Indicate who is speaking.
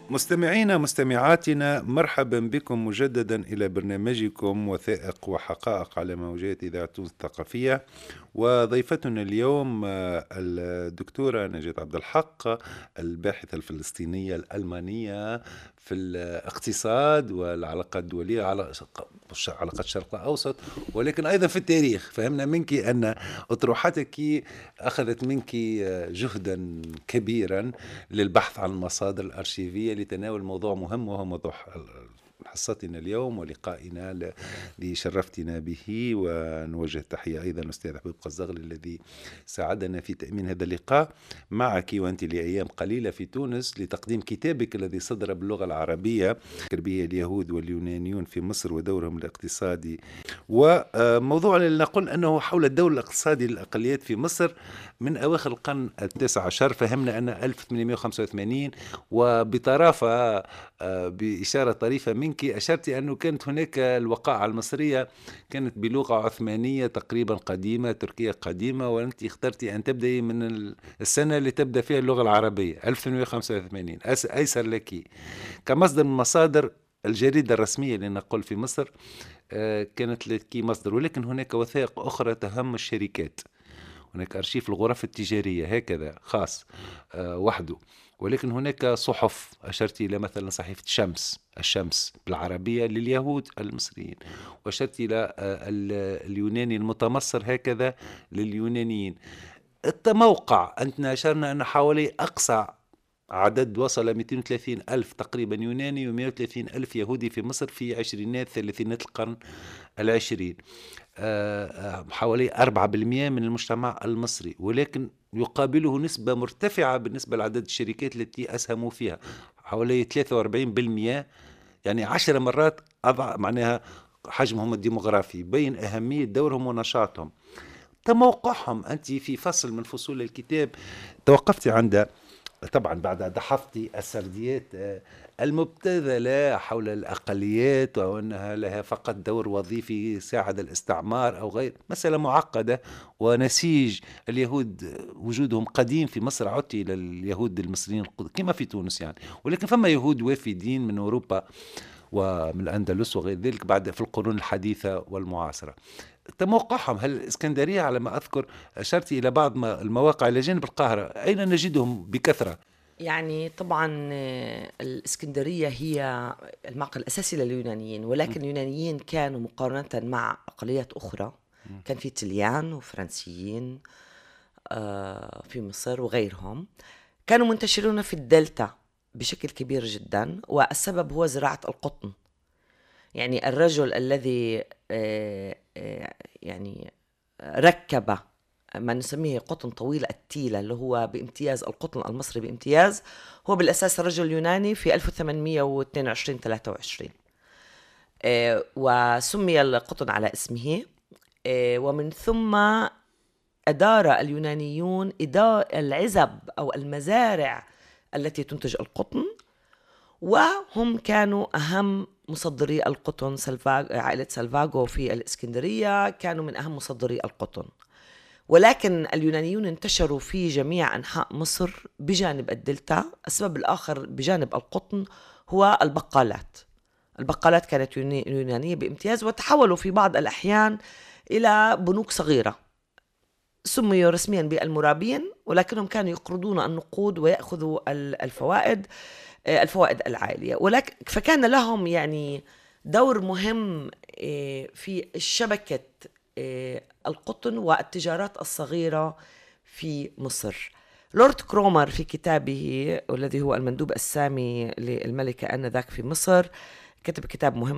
Speaker 1: مستمعينا مستمعاتنا، مرحبا بكم مجددا إلى برنامجكم وثائق وحقائق على موجات إذاعة تونس الثقافية. وضيفتنا اليوم الدكتورة نجاة عبد الحق، الباحثة الفلسطينية الألمانية في الاقتصاد والعلاقات الدولية، علاقات الشرق الأوسط، ولكن أيضا في التاريخ. فهمنا منك أن أطروحتك أخذت منك جهدا كبيرا للبحث عن المصادر الأرشيفية لتناول موضوع مهم، وهو موضوع حصتنا اليوم ولقائنا اللي شرفتنا به. ونوجه تحية أيضا الأستاذ حبيب قزغلي الذي ساعدنا في تأمين هذا اللقاء معك وأنت لأيام قليلة في تونس لتقديم كتابك الذي صدر باللغة العربية، به اليهود واليونانيون في مصر ودورهم الاقتصادي. وموضوعنا لنقول أنه حول الدور الاقتصادي للأقليات في مصر من أواخر القرن التاسع عشر. فهمنا أن 1885، وبطرافة بإشارة طريفة منك أشرت أنه كانت هناك الوقائع المصرية كانت بلغة عثمانية تقريبا قديمة، تركية قديمة، وأنت اخترت أن تبدأ من السنة اللي تبدأ فيها اللغة العربية 1885. أيسر لك كمصدر من مصادر الجريدة الرسمية لنقول في مصر كانت لك مصدر، ولكن هناك وثائق أخرى تهم الشركات. هناك أرشيف الغرف التجارية هكذا خاص وحده، ولكن هناك صحف أشرت إلى مثلا صحيفة الشمس بالعربية لليهود المصريين، وأشرت إلى اليوناني المتمصر هكذا لليونانيين. التموقع أنتنا أشرنا أن حوالي أقصى عدد وصل 230 ألف تقريبا يوناني و130 ألف يهودي في مصر في عشرينات ثلاثينات القرن العشرين، حوالي 4% من المجتمع المصري، ولكن يقابله نسبة مرتفعة بالنسبة لعدد الشركات التي أسهموا فيها، حوالي 43%، يعني 10 مرات أضع معناها حجمهم الديموغرافي. بين أهمية دورهم ونشاطهم. تموقعهم أنت في فصل من فصول الكتاب توقفت عند، طبعا بعد دحفتي السرديات المبتذلة حول الأقليات وأنها لها فقط دور وظيفي ساعد الاستعمار أو غير، مسألة معقدة ونسيج اليهود وجودهم قديم في مصر. عدت إلى اليهود المصريين كما في تونس يعني، ولكن فما يهود وافدين من أوروبا ومن الأندلس وغير ذلك بعد في القرون الحديثة والمعاصرة. تموقعهم، هل الإسكندرية على ما أذكر أشرت إلى بعض المواقع إلى جانب القاهرة، أين نجدهم بكثرة؟
Speaker 2: يعني طبعا الإسكندرية هي المعقل الأساسي لليونانيين، ولكن اليونانيين كانوا مقارنة مع أقليات أخرى، كان في تليان وفرنسيين في مصر وغيرهم، كانوا منتشرون في الدلتا بشكل كبير جدا، والسبب هو زراعة القطن. يعني الرجل الذي يعني ركب ما نسميه قطن طويل التيلة، اللي هو بامتياز القطن المصري بامتياز، هو بالأساس رجل يوناني في 1822-23، وسمي القطن على اسمه. ومن ثم أدار اليونانيون العزب أو المزارع التي تنتج القطن، وهم كانوا أهم مصدري القطن. عائلة سلفاغو في الإسكندرية كانوا من أهم مصدري القطن، ولكن اليونانيون انتشروا في جميع أنحاء مصر بجانب الدلتا. السبب الآخر بجانب القطن هو البقالات كانت يونانية بامتياز، وتحولوا في بعض الأحيان إلى بنوك صغيرة سميوا رسميا بالمرابين، ولكنهم كانوا يقرضون النقود ويأخذوا الفوائد العالية، ولكن فكان لهم يعني دور مهم في شبكة القطن والتجارات الصغيرة في مصر. لورد كرومر في كتابه والذي هو المندوب السامي للملكة آنذاك في مصر كتب كتاب مهم